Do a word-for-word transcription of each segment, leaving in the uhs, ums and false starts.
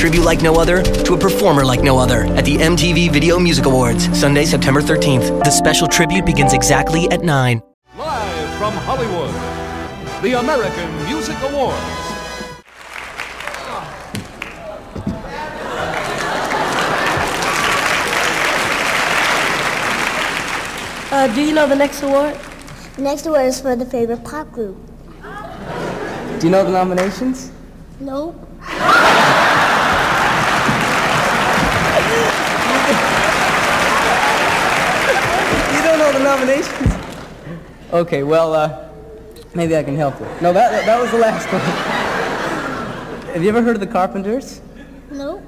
tribute like no other to a performer like no other at the M T V Video Music Awards, Sunday, September thirteenth. The special tribute begins exactly at nine. Live from Hollywood, the American Music Awards. Uh, do you know the next award? The next award is for the favorite pop group. Do you know the nominations? Nope. You don't know the nominations? Okay, well, uh, maybe I can help you. No, that, that was the last one. Have you ever heard of the Carpenters? Nope.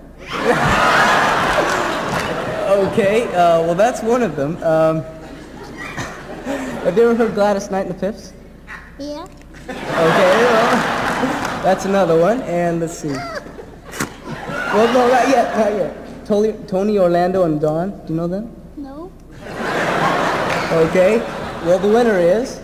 Okay, uh, well, that's one of them. Um, have you ever heard Gladys Knight and the Pips? Yeah. Okay, well, that's another one. And let's see. Well, no, not yet, not yet. Tony, Tony Orlando and Dawn, do you know them? No. Okay, well, the winner is